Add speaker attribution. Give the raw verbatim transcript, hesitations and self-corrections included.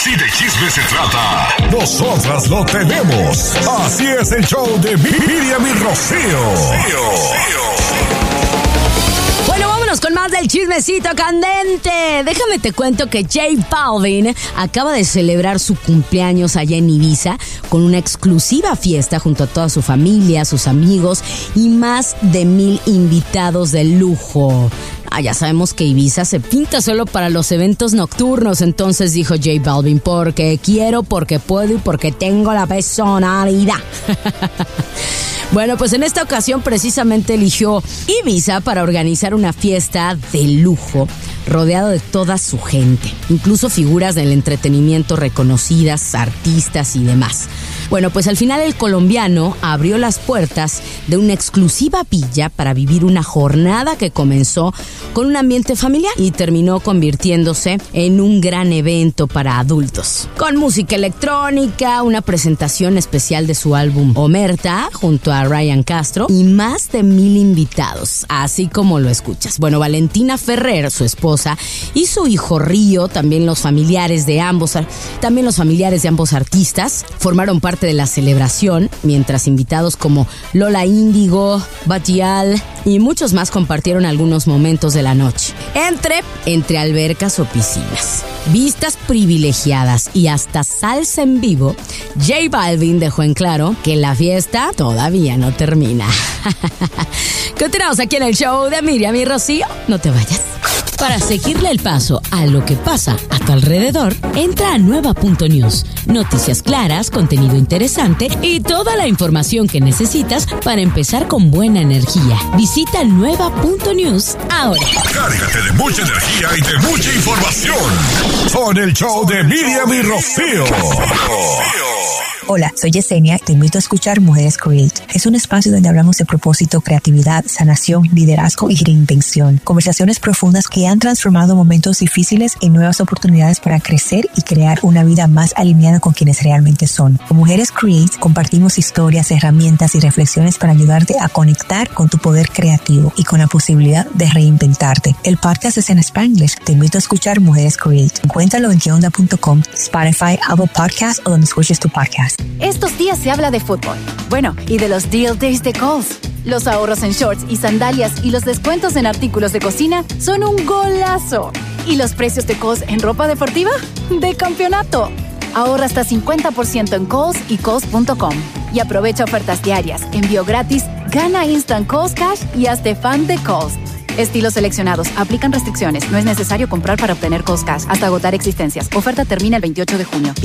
Speaker 1: Si de chisme se trata, nosotras lo tenemos. Así es el show de Miriam y Rocío.
Speaker 2: Bueno, vámonos con más del chismecito candente. Déjame te cuento que J Balvin acaba de celebrar su cumpleaños allá en Ibiza con una exclusiva fiesta junto a toda su familia, sus amigos y más de mil invitados de lujo. Ah, ya sabemos que Ibiza se pinta solo para los eventos nocturnos, entonces dijo J Balvin, porque quiero, porque puedo y porque tengo la personalidad. Bueno, pues en esta ocasión precisamente eligió Ibiza para organizar una fiesta de lujo, rodeado de toda su gente, incluso figuras del entretenimiento reconocidas, artistas y demás. Bueno, pues al final el colombiano abrió las puertas de una exclusiva villa para vivir una jornada que comenzó con un ambiente familiar y terminó convirtiéndose en un gran evento para adultos. Con música electrónica, una presentación especial de su álbum Omerta junto a Ryan Castro y más de mil invitados, así como lo escuchas. Bueno, Valentina Ferrer, su esposa, y su hijo Río, también los familiares de ambos, también los familiares de ambos artistas, formaron parte de la celebración, mientras invitados como Lola Índigo, Batial y muchos más compartieron algunos momentos de la noche, entre, entre albercas o piscinas, vistas privilegiadas y hasta salsa en vivo. J Balvin dejó en claro que la fiesta todavía no termina. Continuamos aquí en el show de Miriam y Rocío. No te vayas. Para seguirle el paso a lo que pasa a tu alrededor, entra a nueva punto news. Noticias claras, contenido interesante y toda la información que necesitas para empezar con buena energía. Visita nueva punto news ahora.
Speaker 1: Cárgate de mucha energía y de mucha información con el show de Miriam y Rocío.
Speaker 3: Hola, soy Yesenia. Te invito a escuchar Mujeres Create. Es un espacio donde hablamos de propósito, creatividad, sanación, liderazgo y reinvención. Conversaciones profundas que han transformado momentos difíciles en nuevas oportunidades para crecer y crear una vida más alineada con quienes realmente son. Con Mujeres Create compartimos historias, herramientas y reflexiones para ayudarte a conectar con tu poder creativo y con la posibilidad de reinventarte. El podcast es en Spanglish. Te invito a escuchar Mujeres Create. Encuéntralo en que onda punto com, Spotify, Apple Podcasts o donde escuches tu podcast.
Speaker 4: Estos días se habla de fútbol. Bueno, y de los Deal Days de Kohl's. Los ahorros en shorts y sandalias y los descuentos en artículos de cocina son un golazo. ¿Y los precios de Kohl's en ropa deportiva? ¡De campeonato! Ahorra hasta cincuenta por ciento en Kohl's y Kohl's punto com. Y aprovecha ofertas diarias, envío gratis, gana Instant Kohl's Cash y hazte fan de Kohl's. Estilos seleccionados. Aplican restricciones. No es necesario comprar para obtener Kohl's Cash hasta agotar existencias. Oferta termina el veintiocho de junio.